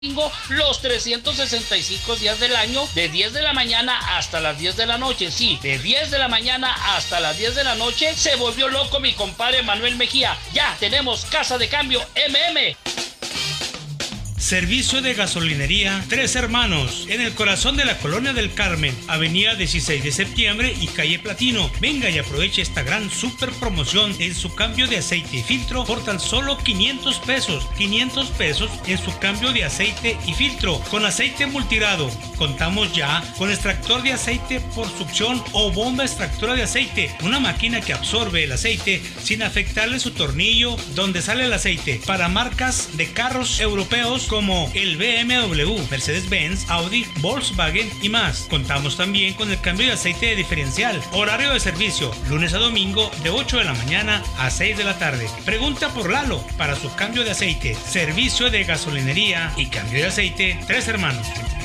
los 365 días del año, de 10 de la mañana hasta las 10 de la noche. Sí, de 10 de la mañana hasta las 10 de la noche. Se volvió loco mi compadre Manuel Mejía. Ya tenemos casa de cambio MM. Servicio de gasolinería Tres Hermanos, en el corazón de la Colonia del Carmen, avenida 16 de septiembre y calle Platino. Venga y aproveche esta gran super promoción en su cambio de aceite y filtro por tan solo 500 pesos. 500 pesos en su cambio de aceite y filtro con aceite multirado. Contamos ya con extractor de aceite por succión o bomba extractora de aceite, una máquina que absorbe el aceite sin afectarle su tornillo donde sale el aceite, para marcas de carros europeos como el BMW, Mercedes-Benz, Audi, Volkswagen y más. Contamos también con el cambio de aceite de diferencial. Horario de servicio, lunes a domingo de 8 de la mañana a 6 de la tarde. Pregunta por Lalo para su cambio de aceite. Servicio de gasolinería y cambio de aceite Tres Hermanos.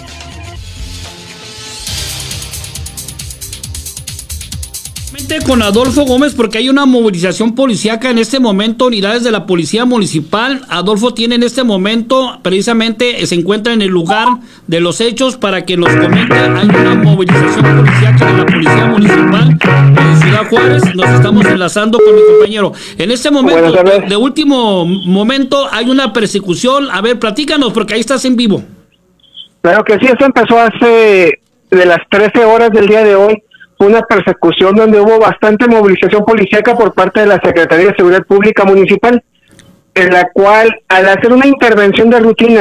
Con Adolfo Gómez, porque hay una movilización policíaca en este momento. Unidades de la policía municipal, Adolfo, tiene en este momento, precisamente se encuentra en el lugar de los hechos para que nos comente. Hay una movilización policíaca de la policía municipal en Ciudad Juárez. Nos estamos enlazando con mi compañero. En este momento, de último momento, hay una persecución. A ver, platícanos, porque ahí estás en vivo. Claro que sí, eso empezó hace de las 13 horas del día de hoy. Una persecución donde hubo bastante movilización policíaca por parte de la Secretaría de Seguridad Pública Municipal, en la cual, al hacer una intervención de rutina,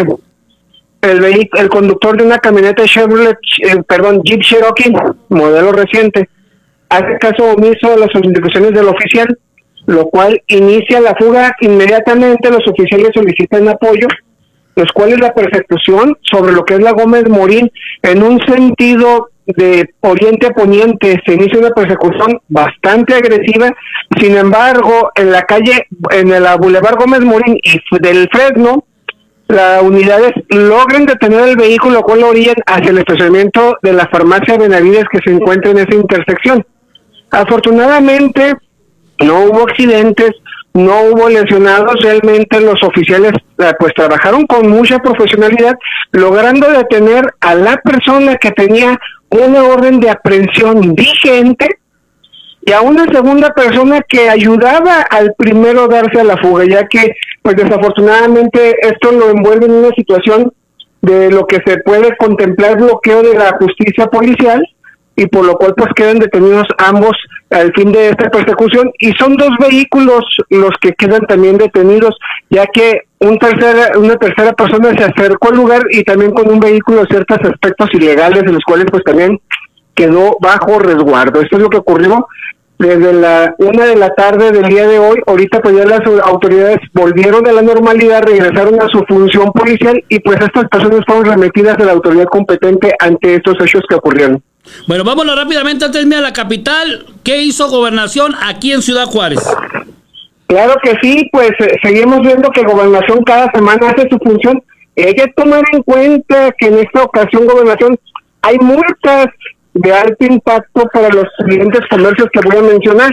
el conductor de una camioneta Chevrolet, Jeep Cherokee, modelo reciente, hace caso omiso a las indicaciones del oficial, lo cual inicia la fuga. Inmediatamente los oficiales solicitan apoyo, los cuales la persecución sobre lo que es la Gómez Morín, en un sentido de oriente a poniente, se inicia una persecución bastante agresiva. Sin embargo, en la calle, en el Boulevard Gómez Morín y del Fresno, las unidades logran detener el vehículo, lo cual lo orillan hacia el estacionamiento de la farmacia Benavides, que se encuentra en esa intersección. Afortunadamente, no hubo accidentes, no hubo lesionados. Realmente los oficiales pues trabajaron con mucha profesionalidad, logrando detener a la persona que tenía una orden de aprehensión vigente y a una segunda persona que ayudaba al primero a darse a la fuga, ya que pues desafortunadamente esto lo envuelve en una situación de lo que se puede contemplar bloqueo de la justicia policial, y por lo cual pues quedan detenidos ambos al fin de esta persecución, y son dos vehículos los que quedan también detenidos, ya que una tercera persona se acercó al lugar y también con un vehículo ciertos aspectos ilegales, de los cuales pues también quedó bajo resguardo. Esto es lo que ocurrió desde la 1 de la tarde del día de hoy. Ahorita pues ya las autoridades volvieron a la normalidad, regresaron a su función policial, y pues estas personas fueron remitidas a la autoridad competente ante estos hechos que ocurrieron. Bueno, vámonos rápidamente antes de ir a la capital. ¿Qué hizo Gobernación aquí en Ciudad Juárez? Claro que sí, pues seguimos viendo que Gobernación cada semana hace su función. Hay que tomar en cuenta que en esta ocasión, Gobernación, hay multas de alto impacto para los siguientes comercios que voy a mencionar.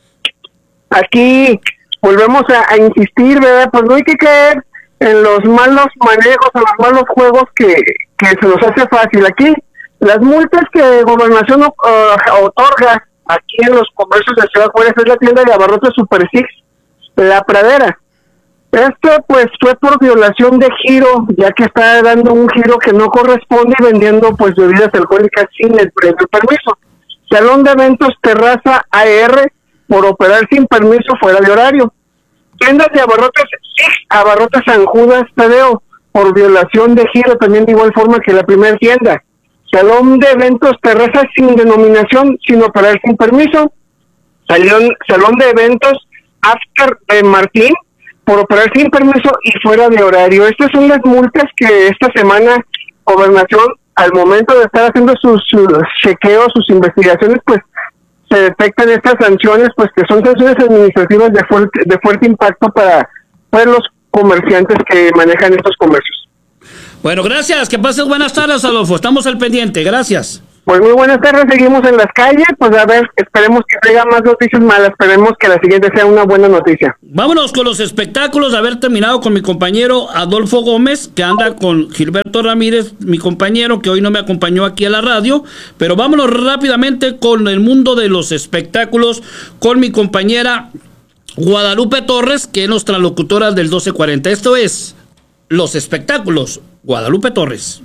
Aquí volvemos a insistir, ¿verdad? Pues no hay que caer en los malos manejos, en los malos juegos que se nos hace fácil. Aquí las multas que Gobernación otorga aquí en los comercios de Ciudad Juárez es la tienda de abarrotes Super Six, La Pradera. Esto pues fue por violación de giro, ya que está dando un giro que no corresponde y vendiendo pues bebidas alcohólicas sin el previo permiso. Salón de eventos Terraza AR, por operar sin permiso fuera de horario. Tiendas de abarrotes Six, Abarrotes San Judas Tadeo, por violación de giro, también de igual forma que la primera tienda. Salón de eventos Terraza sin denominación, sin operar sin permiso. Salón de eventos After de Martín, por operar sin permiso y fuera de horario. Estas son las multas que esta semana Gobernación, al momento de estar haciendo sus chequeos, sus investigaciones, pues se detectan estas sanciones, pues que son sanciones administrativas de fuerte impacto para los comerciantes que manejan estos comercios. Bueno, gracias. Que pases buenas tardes, Adolfo. Estamos al pendiente. Gracias. Pues muy buenas tardes, seguimos en las calles, pues a ver, esperemos que traiga más noticias malas, esperemos que la siguiente sea una buena noticia. Vámonos con los espectáculos, haber terminado con mi compañero Adolfo Gómez, que anda con Gilberto Ramírez, mi compañero, que hoy no me acompañó aquí a la radio, pero vámonos rápidamente con el mundo de los espectáculos, con mi compañera Guadalupe Torres, que es nuestra locutora del 1240. Esto es Los Espectáculos, Guadalupe Torres.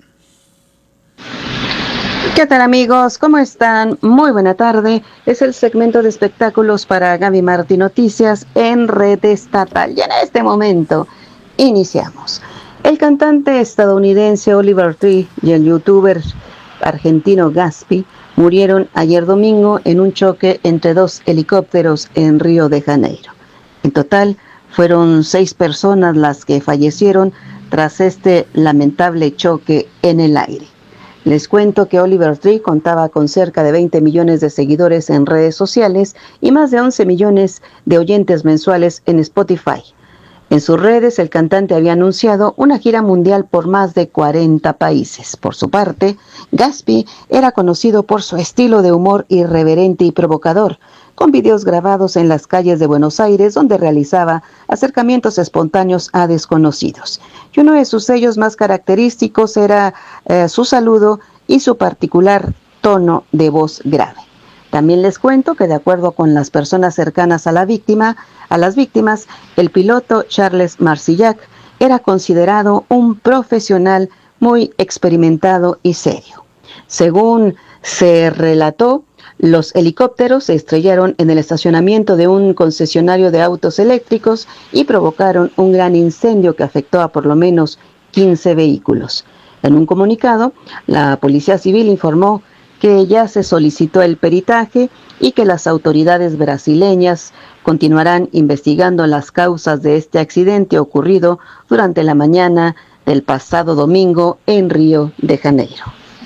¿Qué tal, amigos? ¿Cómo están? Muy buena tarde. Es el segmento de espectáculos para Gaby Martí Noticias en Red Estatal. Y en este momento iniciamos. El cantante estadounidense Oliver Tree y el youtuber argentino Gaspi murieron ayer domingo en un choque entre dos helicópteros en Río de Janeiro. En total, fueron 6 personas las que fallecieron tras este lamentable choque en el aire. Les cuento que Oliver Tree contaba con cerca de 20 millones de seguidores en redes sociales y más de 11 millones de oyentes mensuales en Spotify. En sus redes, el cantante había anunciado una gira mundial por más de 40 países. Por su parte, Gaspi era conocido por su estilo de humor irreverente y provocador, con videos grabados en las calles de Buenos Aires donde realizaba acercamientos espontáneos a desconocidos. Y uno de sus sellos más característicos era su saludo y su particular tono de voz grave. También les cuento que de acuerdo con las personas cercanas a las víctimas, el piloto Charles Marcillac era considerado un profesional muy experimentado y serio. Según se relató, los helicópteros se estrellaron en el estacionamiento de un concesionario de autos eléctricos y provocaron un gran incendio que afectó a por lo menos 15 vehículos. En un comunicado, la Policía Civil informó que ya se solicitó el peritaje y que las autoridades brasileñas continuarán investigando las causas de este accidente ocurrido durante la mañana del pasado domingo en Río de Janeiro.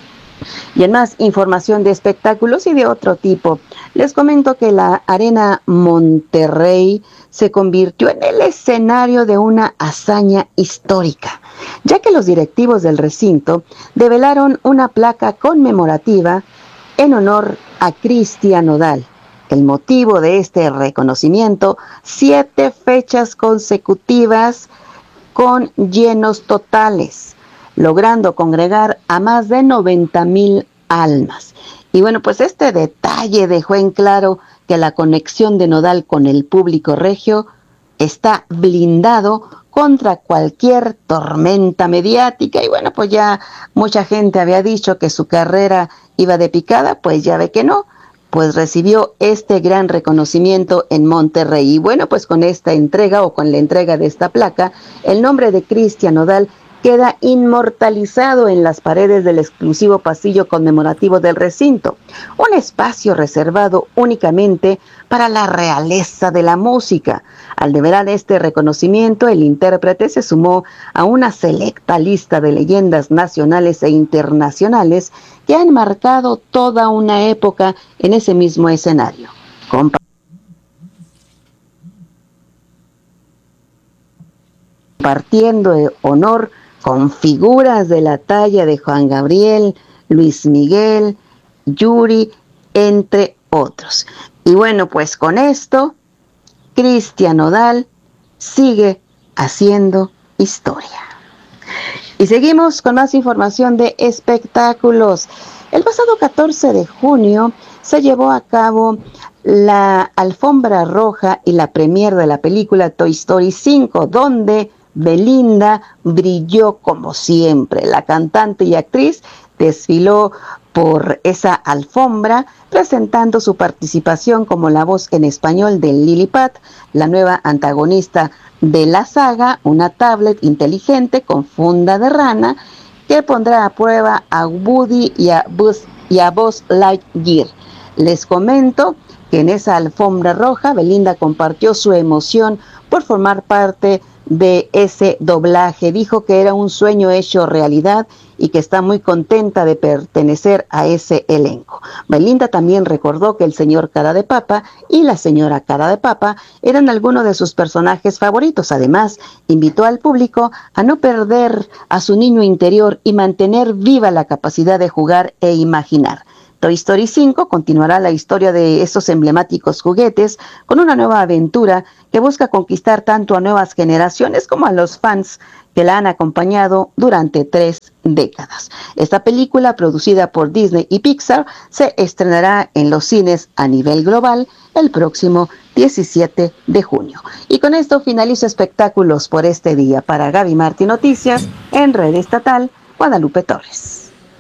Y en más información de espectáculos y de otro tipo, les comento que la Arena Monterrey se convirtió en el escenario de una hazaña histórica, ya que los directivos del recinto develaron una placa conmemorativa en honor a Cristian Nodal. El motivo de este reconocimiento: 7 fechas consecutivas con llenos totales, logrando congregar a más de 90,000 almas. Y bueno, pues este detalle dejó en claro que la conexión de Nodal con el público regio está blindado contra cualquier tormenta mediática. Y bueno, pues ya mucha gente había dicho que su carrera iba de picada, pues ya ve que no, pues recibió este gran reconocimiento en Monterrey. Y bueno, pues con esta entrega o con la entrega de esta placa, el nombre de Cristian Nodal queda inmortalizado en las paredes del exclusivo pasillo conmemorativo del recinto, un espacio reservado únicamente para la realeza de la música. Al develar este reconocimiento, el intérprete se sumó a una selecta lista de leyendas nacionales e internacionales que han marcado toda una época en ese mismo escenario. Compartiendo honor con figuras de la talla de Juan Gabriel, Luis Miguel, Yuri, entre otros. Y bueno, pues con esto, Cristian Nodal sigue haciendo historia. Y seguimos con más información de espectáculos. El pasado 14 de junio se llevó a cabo la alfombra roja y la premier de la película Toy Story 5, donde Belinda brilló como siempre. La cantante y actriz desfiló por esa alfombra presentando su participación como la voz en español de Lilliput, la nueva antagonista de la saga, una tablet inteligente con funda de rana que pondrá a prueba a Woody y a Buzz Lightyear. Les comento que en esa alfombra roja Belinda compartió su emoción por formar parte de ese doblaje. Dijo que era un sueño hecho realidad y que está muy contenta de pertenecer a ese elenco. Belinda también recordó que el señor Cara de Papa y la señora Cara de Papa eran algunos de sus personajes favoritos. Además, invitó al público a no perder a su niño interior y mantener viva la capacidad de jugar e imaginar. Toy Story 5 continuará la historia de estos emblemáticos juguetes con una nueva aventura que busca conquistar tanto a nuevas generaciones como a los fans que la han acompañado durante 3 décadas. Esta película, producida por Disney y Pixar, se estrenará en los cines a nivel global el próximo 17 de junio. Y con esto finalizo espectáculos por este día. Para Gaby Martí Noticias, en Red Estatal, Guadalupe Torres.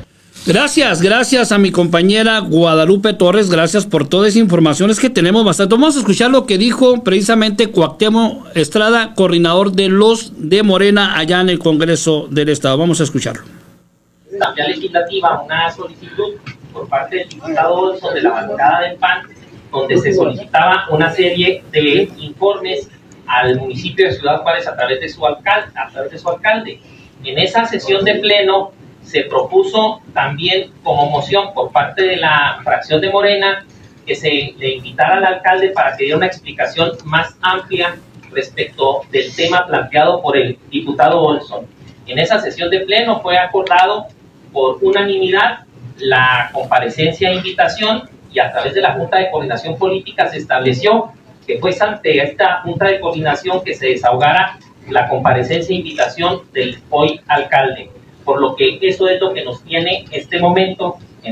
Gracias a mi compañera Guadalupe Torres, gracias por toda esa información, es que tenemos bastante. Vamos a escuchar lo que dijo precisamente Cuauhtémoc Estrada, coordinador de los de Morena allá en el Congreso del Estado. Vamos a escucharlo. Asamblea Legislativa, una solicitud por parte del diputado Olson de la bancada del PAN, donde se solicitaba una serie de informes al municipio de Ciudad Juárez a través de su alcalde. En esa sesión de pleno se propuso también como moción por parte de la fracción de Morena que se le invitara al alcalde para que diera una explicación más amplia respecto del tema planteado por el diputado Olson. En esa sesión de pleno fue acordado por unanimidad la comparecencia e invitación, y a través de la Junta de Coordinación Política se estableció que fue ante esta Junta de Coordinación que se desahogara la comparecencia e invitación del hoy alcalde. Por lo que eso es lo que nos tiene en este momento en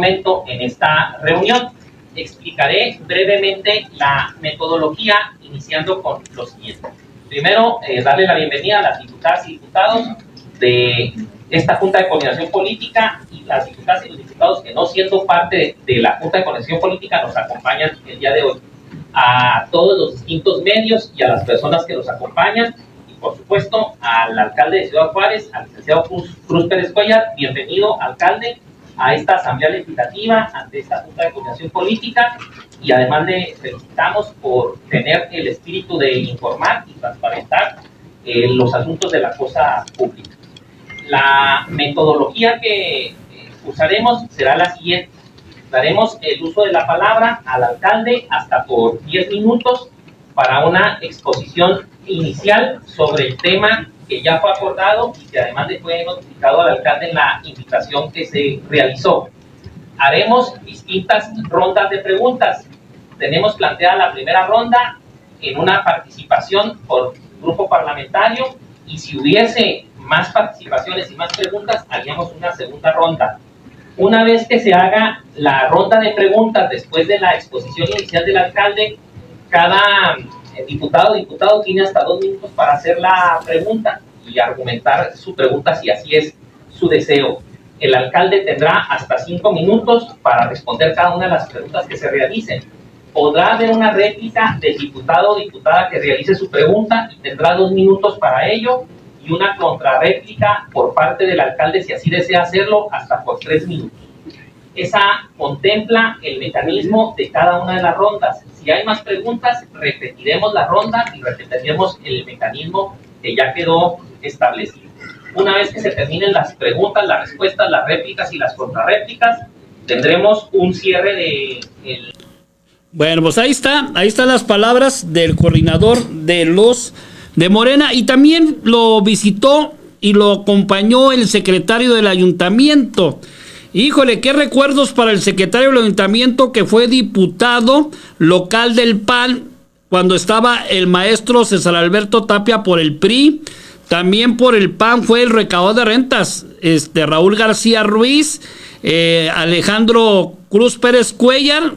esta reunión. Explicaré brevemente la metodología, iniciando con lo siguiente. Primero, darle la bienvenida a las diputadas y diputados de esta Junta de Coordinación Política, y las diputadas y los diputados que, no siendo parte de la Junta de Coordinación Política, nos acompañan el día de hoy. A todos los distintos medios y a las personas que nos acompañan, por supuesto, al alcalde de Ciudad Juárez, al licenciado Cruz Pérez Cuellar. Bienvenido, alcalde, a esta Asamblea Legislativa, ante esta Junta de Coordinación Política, y además le felicitamos por tener el espíritu de informar y transparentar los asuntos de la cosa pública. La metodología que usaremos será la siguiente. Daremos el uso de la palabra al alcalde hasta por 10 minutos para una exposición inicial sobre el tema que ya fue acordado y que además le fue notificado al alcalde en la invitación que se realizó. Haremos distintas rondas de preguntas. Tenemos planteada la primera ronda en una participación por grupo parlamentario, y si hubiese más participaciones y más preguntas, haríamos una segunda ronda. Una vez que se haga la ronda de preguntas después de la exposición inicial del alcalde, cada diputado tiene hasta 2 minutos para hacer la pregunta y argumentar su pregunta si así es su deseo. El alcalde tendrá hasta 5 minutos para responder cada una de las preguntas que se realicen. Podrá haber una réplica del diputado o diputada que realice su pregunta y tendrá 2 minutos para ello, y una contrarréplica por parte del alcalde, si así desea hacerlo, hasta por 3 minutos. Esa contempla el mecanismo de cada una de las rondas. Si hay más preguntas, repetiremos la ronda y repetiremos el mecanismo que ya quedó establecido. Una vez que se terminen las preguntas, las respuestas, las réplicas y las contrarréplicas, tendremos un cierre de... Bueno, pues ahí están las palabras del coordinador de los de Morena, y también lo visitó y lo acompañó el secretario del ayuntamiento. Híjole, qué recuerdos para el secretario del ayuntamiento, que fue diputado local del PAN cuando estaba el maestro César Alberto Tapia por el PRI. También por el PAN fue el recaudador de rentas, Raúl García Ruiz, Alejandro Cruz Pérez Cuellar,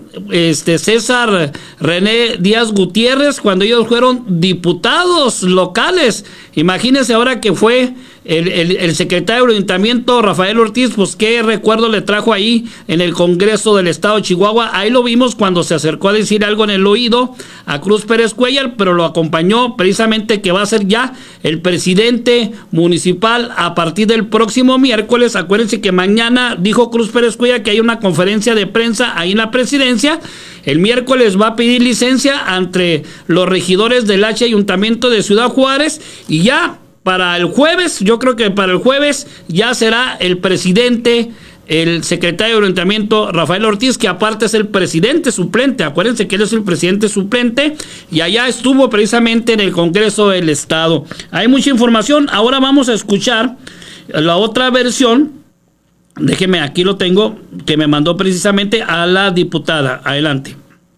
César René Díaz Gutiérrez, cuando ellos fueron diputados locales. Imagínense ahora que fue el secretario del Ayuntamiento, Rafael Ortiz, pues qué recuerdo le trajo ahí en el Congreso del Estado de Chihuahua. Ahí lo vimos cuando se acercó a decir algo en el oído a Cruz Pérez Cuellar, pero lo acompañó precisamente que va a ser ya el presidente municipal a partir del próximo miércoles. Acuérdense que mañana dijo Cruz Pérez Cuellar que hay una conferencia de prensa ahí en la presidencia. El miércoles va a pedir licencia entre los regidores del Ayuntamiento de Ciudad Juárez y ya para el jueves, yo creo que para el jueves ya será el presidente, el secretario del Ayuntamiento, Rafael Ortiz, que aparte es el presidente suplente. Acuérdense que él es el presidente suplente y allá estuvo precisamente en el Congreso del Estado. Hay mucha información. Ahora vamos a escuchar la otra versión. Déjeme, aquí lo tengo, que me mandó precisamente a la diputada. Adelante.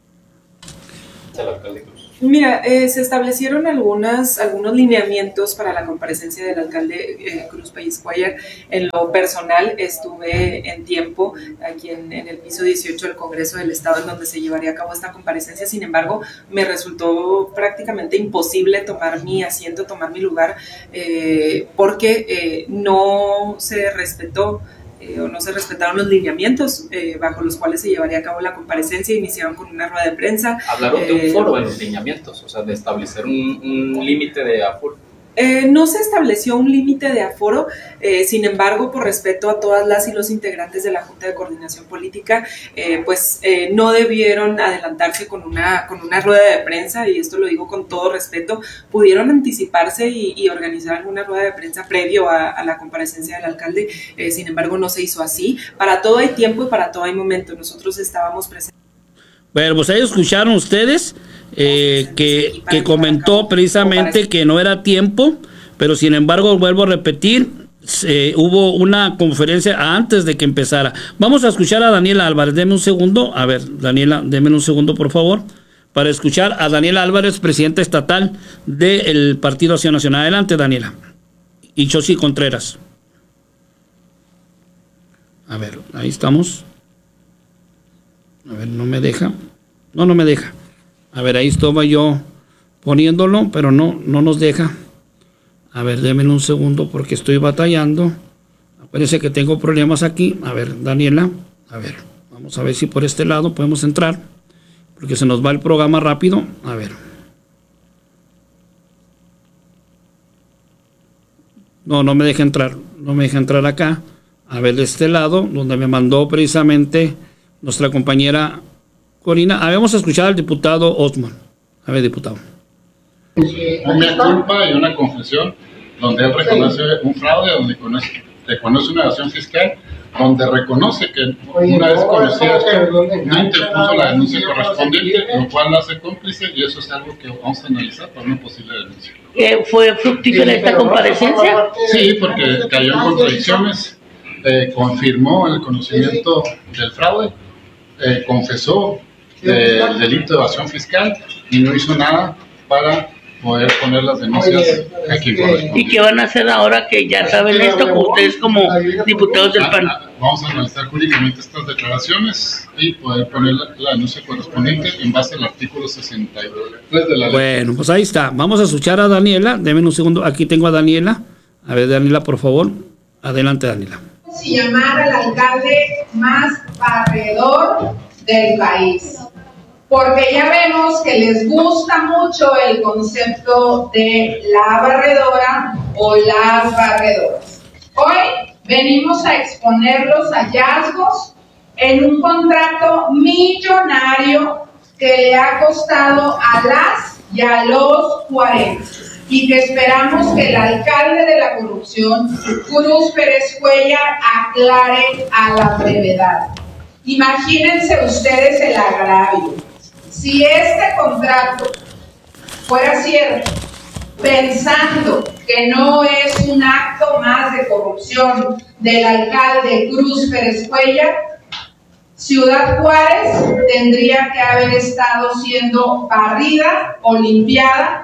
Mira, se establecieron algunos lineamientos para la comparecencia del alcalde Cruz Pérez Cuellar. En lo personal, estuve en tiempo aquí en el piso 18 del Congreso del Estado, en donde se llevaría a cabo esta comparecencia. Sin embargo, me resultó prácticamente imposible tomar mi asiento, tomar mi lugar, porque no se respetó o no se respetaron los lineamientos bajo los cuales se llevaría a cabo la comparecencia. Iniciaron con una rueda de prensa. Hablaron de un foro en los lineamientos, o sea, de establecer un límite de aforo. No se estableció un límite de aforo, sin embargo, por respeto a todas las y los integrantes de la Junta de Coordinación Política, no debieron adelantarse con una rueda de prensa, y esto lo digo con todo respeto. Pudieron anticiparse y organizar alguna rueda de prensa previo a la comparecencia del alcalde, sin embargo no se hizo así. Para todo hay tiempo y para todo hay momento. Nosotros estábamos presentes. Bueno, pues ahí escucharon ustedes que comentó precisamente que no era tiempo, pero sin embargo, vuelvo a repetir, hubo una conferencia antes de que empezara. Vamos a escuchar a Daniela Álvarez. Deme un segundo. A ver, Daniela, deme un segundo, por favor, para escuchar a Daniela Álvarez, presidenta estatal del Partido Acción Nacional. Adelante, Daniela. Y Chosi Contreras. A ver, ahí estamos. A ver, no me deja. No me deja. A ver, ahí estaba yo poniéndolo, pero no nos deja. A ver, déme un segundo porque estoy batallando. Parece que tengo problemas aquí. A ver, Daniela. A ver, vamos a ver si por este lado podemos entrar, porque se nos va el programa rápido. A ver. No me deja entrar. No me deja entrar acá. A ver, de este lado, donde me mandó precisamente nuestra compañera Corina. Vamos a escuchar al diputado Osman. A ver, diputado. Una culpa y una confesión, donde él reconoce un fraude, donde reconoce una evasión fiscal, donde reconoce que una vez conocida no interpuso la denuncia correspondiente, lo cual lo hace cómplice, y eso es algo que vamos a analizar para una posible denuncia. ¿Fue fructífera esta comparecencia? Sí, porque cayó en contradicciones. Confirmó el conocimiento del fraude, confesó el delito de evasión fiscal y no hizo nada para poder poner las denuncias aquí corresponden. ¿Y qué van a hacer ahora que ya saben esto, ustedes como diputados del PAN? Vamos a analizar jurídicamente estas declaraciones y poder poner la denuncia correspondiente en base al artículo 63 de la ley. Bueno, pues ahí está. Vamos a escuchar a Daniela. Deme un segundo. Aquí tengo a Daniela. A ver, Daniela, por favor. Adelante, Daniela. Y llamar al alcalde más barredor del país, porque ya vemos que les gusta mucho el concepto de la barredora o las barredoras. Hoy venimos a exponer los hallazgos en un contrato millonario que le ha costado a las y a los juarenses, y que esperamos que el alcalde de la corrupción, Cruz Pérez Cuellar, aclare a la brevedad. Imagínense ustedes el agravio. Si este contrato fuera cierto, pensando que no es un acto más de corrupción del alcalde Cruz Pérez Cuellar, Ciudad Juárez tendría que haber estado siendo barrida o limpiada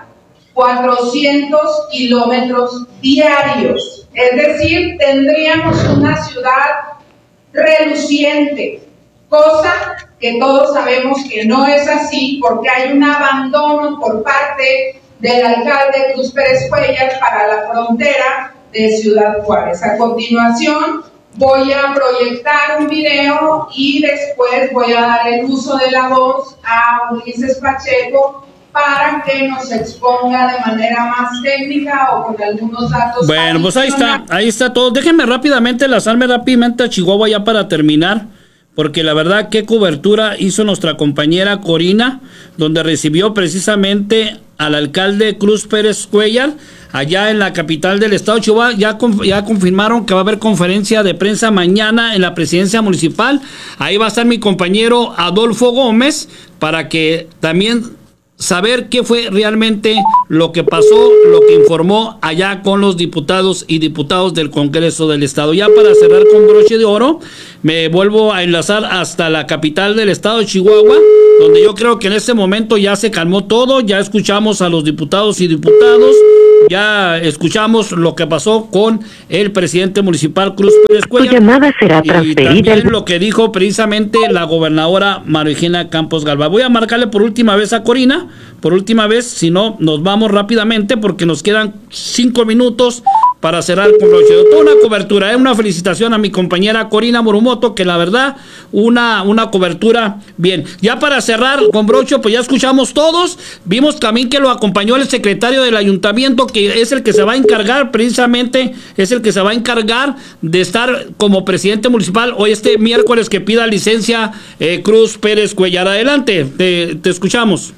400 kilómetros diarios. Es decir, tendríamos una ciudad reluciente, cosa que todos sabemos que no es así, porque hay un abandono por parte del alcalde Cruz Pérez Cuellar para la frontera de Ciudad Juárez. A continuación voy a proyectar un video y después voy a dar el uso de la voz a Ulises Pacheco para que nos exponga de manera más técnica o con algunos datos. Bueno, pues ahí está todo. Déjenme rápidamente enlazarme rápidamente a Chihuahua ya para terminar, porque la verdad qué cobertura hizo nuestra compañera Corina, donde recibió precisamente al alcalde Cruz Pérez Cuellar, allá en la capital del estado de Chihuahua. Ya confirmaron que va a haber conferencia de prensa mañana en la presidencia municipal. Ahí va a estar mi compañero Adolfo Gómez para que también saber qué fue realmente lo que pasó, lo que informó allá con los diputados y diputados del Congreso del Estado. Ya para cerrar con broche de oro, me vuelvo a enlazar hasta la capital del estado de Chihuahua, donde yo creo que en este momento ya se calmó todo, ya escuchamos a los diputados y diputadas, ya escuchamos lo que pasó con el presidente municipal Cruz Pérez Cuellar. Tu llamada será transferida. Y también lo que dijo precisamente la gobernadora María Eugenia Campos Galván. Voy a marcarle por última vez a Corina, por última vez, si no nos vamos rápidamente porque nos quedan 5 minutos para cerrar con broche de oro. Toda una cobertura, una felicitación a mi compañera Corina Morumoto, que la verdad, una cobertura bien. Ya para cerrar con broche, pues ya escuchamos todos, vimos también que lo acompañó el secretario del ayuntamiento, que es el que se va a encargar, precisamente, es el que se va a encargar de estar como presidente municipal hoy este miércoles que pida licencia Cruz Pérez Cuellar. Adelante, te escuchamos.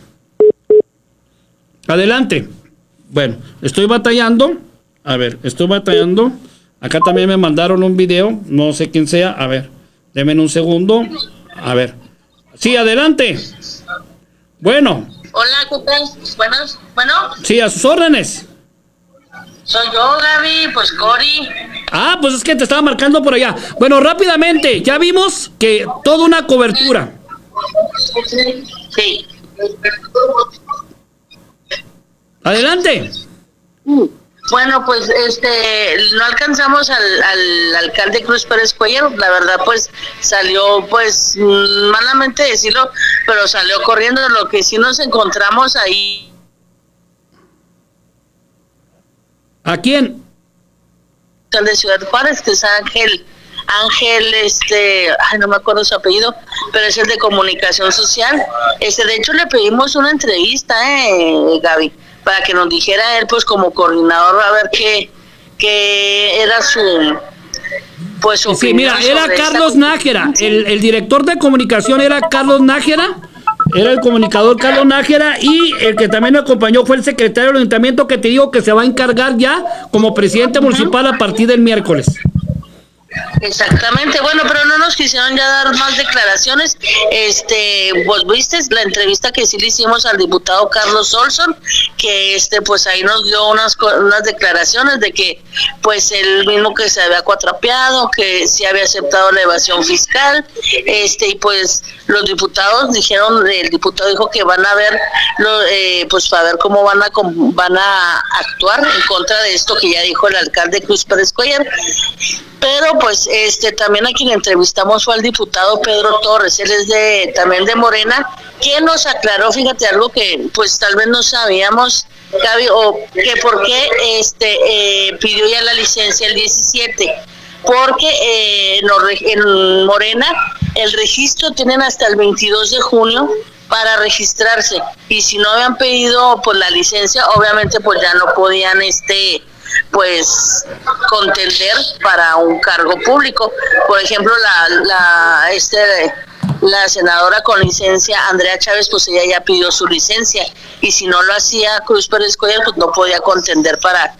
Adelante. Bueno, estoy batallando. A ver, estoy batallando. Acá también me mandaron un video. No sé quién sea. A ver, denme un segundo. A ver. Sí, adelante. Bueno. Hola, ¿qué tal? Buenas. Bueno. Sí, a sus órdenes. Soy yo, Gaby, pues Cori. Ah, pues es que te estaba marcando por allá. Bueno, rápidamente. Ya vimos que toda una cobertura. Sí. Adelante. Bueno, pues no alcanzamos al alcalde Cruz Pérez Cuellar, la verdad pues salió, pues malamente decirlo, pero salió corriendo. Lo que sí nos encontramos ahí. ¿A quién? De Ciudad Juárez, que es Ángel, no me acuerdo su apellido, pero es el de comunicación social. De hecho le pedimos una entrevista, Gaby, para que nos dijera él, pues como coordinador, a ver qué era su sí, mira, era Carlos Nájera, el director de comunicación era Carlos Nájera, era el comunicador Carlos Nájera, y el que también me acompañó fue el secretario del ayuntamiento, que te digo que se va a encargar ya como presidente municipal a partir del miércoles. Exactamente, bueno, pero no nos quisieron ya dar más declaraciones. Vos viste la entrevista que sí le hicimos al diputado Carlos Olson, que pues ahí nos dio unas declaraciones de que pues él mismo que se había cuatrapeado, que sí había aceptado la evasión fiscal, y pues los diputados el diputado dijo que van a ver pues para ver cómo van a actuar en contra de esto que ya dijo el alcalde Cruz Pérez Cuellar. Pero pues también a quien entrevistamos fue al diputado Pedro Torres, él es también de Morena, que nos aclaró, fíjate, algo que pues tal vez no sabíamos, Gaby, o que por qué pidió ya la licencia el 17, porque en Morena el registro tienen hasta el 22 de junio para registrarse, y si no habían pedido pues la licencia, obviamente pues ya no podían pues contender para un cargo público. Por ejemplo, la senadora con licencia Andrea Chávez, pues ella ya pidió su licencia, y si no lo hacía Cruz Pérez Cuellar, pues no podía contender para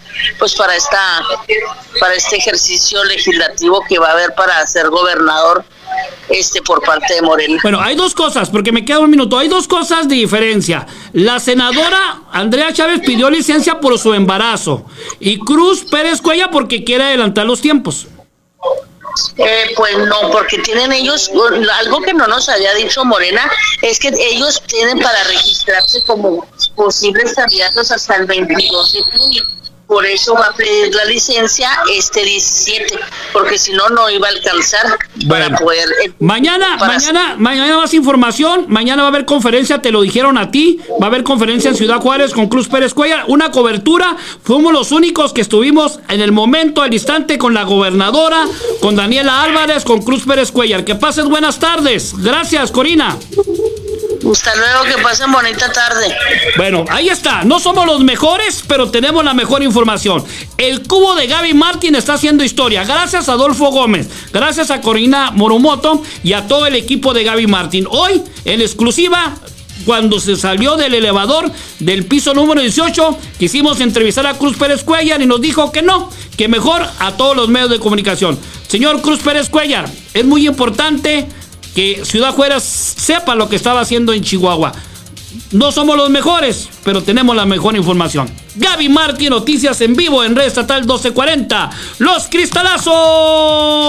este ejercicio legislativo que va a haber para ser gobernador por parte de Morena. Bueno, hay dos cosas, porque me queda un minuto. Hay dos cosas de diferencia. La senadora Andrea Chávez pidió licencia por su embarazo, y Cruz Pérez Cuellar porque quiere adelantar los tiempos. Pues no, porque tienen ellos, algo que no nos había dicho Morena, es que ellos tienen para registrarse como posibles candidatos hasta el 22 de junio. por eso va a pedir la licencia este 17, porque si no, no iba a alcanzar para poder... Mañana más información, mañana va a haber conferencia, te lo dijeron a ti, va a haber conferencia en Ciudad Juárez con Cruz Pérez Cuellar, una cobertura, fuimos los únicos que estuvimos en el momento, al instante, con la gobernadora, con Daniela Álvarez, con Cruz Pérez Cuellar. Que pases buenas tardes. Gracias, Corina. Hasta luego, que pasen bonita tarde. Bueno, ahí está. No somos los mejores, pero tenemos la mejor información. El cubo de Gaby Martín está haciendo historia. Gracias a Adolfo Gómez, gracias a Corina Moromoto y a todo el equipo de Gaby Martín. Hoy, en exclusiva, cuando se salió del elevador del piso número 18, quisimos entrevistar a Cruz Pérez Cuellar y nos dijo que no, que mejor a todos los medios de comunicación. Señor Cruz Pérez Cuellar, es muy importante que Ciudad Juárez sepa lo que estaba haciendo en Chihuahua. No somos los mejores, pero tenemos la mejor información. Gaby Martín, noticias en vivo en Red Estatal 1240. ¡Los Cristalazos!